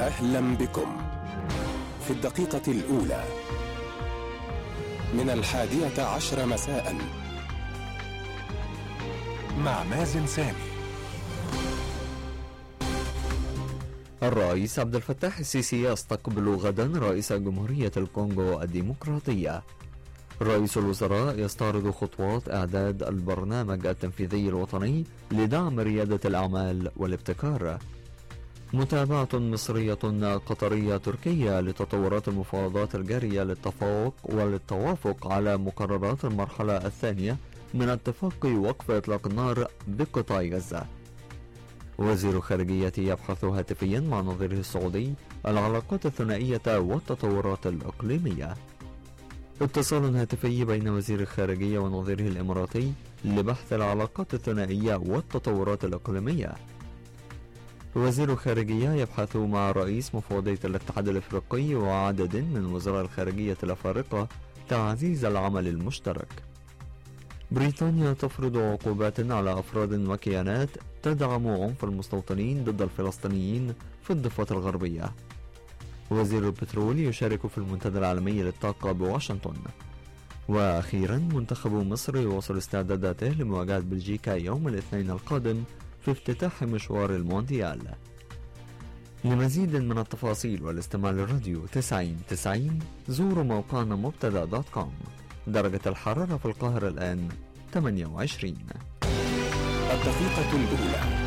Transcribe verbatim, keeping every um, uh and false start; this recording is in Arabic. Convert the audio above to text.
أهلا بكم في الدقيقة الأولى من الحادية عشر مساء مع مازن سامي. الرئيس عبد الفتاح السيسي يستقبل غدا رئيس جمهورية الكونغو الديمقراطية. رئيس الوزراء يستعرض خطوات إعداد البرنامج التنفيذي الوطني لدعم ريادة الأعمال والابتكار. متابعة مصرية قطرية تركية لتطورات المفاوضات الجارية للتفوق وللتوافق على مقررات المرحلة الثانية من اتفاق وقف إطلاق النار بقطاع غزة. وزير الخارجية يبحث هاتفيا مع نظيره السعودي العلاقات الثنائية والتطورات الإقليمية. اتصال هاتفي بين وزير الخارجية ونظيره الإماراتي لبحث العلاقات الثنائية والتطورات الإقليمية. وزير الخارجية يبحث مع رئيس مفوضية الاتحاد الإفريقي وعدد من وزراء الخارجية الأفارقة تعزيز العمل المشترك. بريطانيا تفرض عقوبات على أفراد وكيانات تدعم عنف المستوطنين ضد الفلسطينيين في الضفة الغربية. وزير البترول يشارك في المنتدى العالمي للطاقة بواشنطن. وأخيرا منتخب مصر يواصل استعداداته لمواجهة بلجيكا يوم الاثنين القادم في افتتاح مشوار المونديال. لمزيد من التفاصيل والاستماع للراديو تسعين تسعين زوروا موقعنا مبتدا دوت كوم. درجة الحرارة في القاهرة الآن ثمانية وعشرين. الدقيقة الأولى